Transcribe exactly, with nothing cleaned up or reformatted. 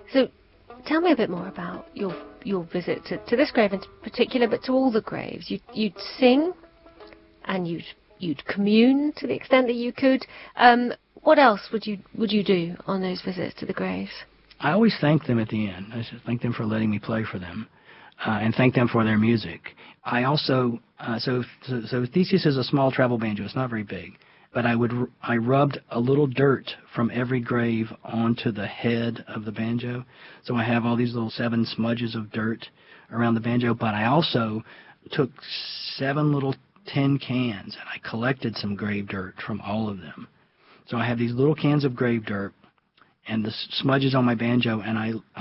So, tell me a bit more about your your visit to, to this grave in particular, but to all the graves. You, you'd sing, and you'd you'd commune to the extent that you could. Um, what else would you would you do on those visits to the graves? I always thank them at the end. I just thank them for letting me play for them, uh, and thank them for their music. I also uh, so, so so Theseus is a small travel banjo. It's not very big. But I would I rubbed a little dirt from every grave onto the head of the banjo. So I have all these little seven smudges of dirt around the banjo. But I also took seven little tin cans and I collected some grave dirt from all of them. So I have these little cans of grave dirt and the smudges on my banjo, and I